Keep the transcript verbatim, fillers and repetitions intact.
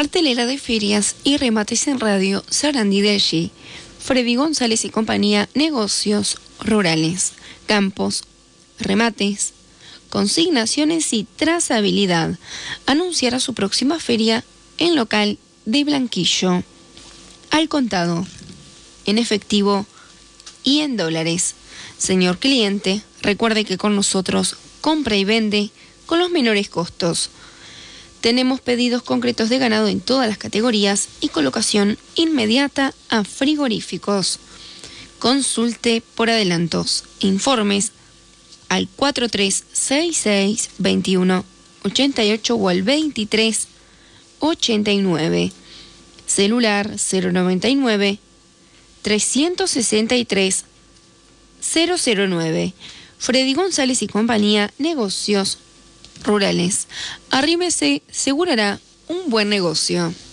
Cartelera de ferias y remates en radio Sarandí de allí. Freddy González y compañía, negocios rurales, campos, remates, consignaciones y trazabilidad. Anunciará su próxima feria en local de Blanquillo. Al contado, en efectivo y en dólares. Señor cliente, recuerde que con nosotros compra y vende con los menores costos. Tenemos pedidos concretos de ganado en todas las categorías y colocación inmediata a frigoríficos. Consulte por adelantos. Informes al cuatro tres seis seis, veintiuno ochenta y ocho o al veintitrés ochenta y nueve. Celular cero noventa y nueve, trescientos sesenta y tres, cero cero nueve. Freddy González y compañía, negocios rurales. Arrímese, asegurará un buen negocio.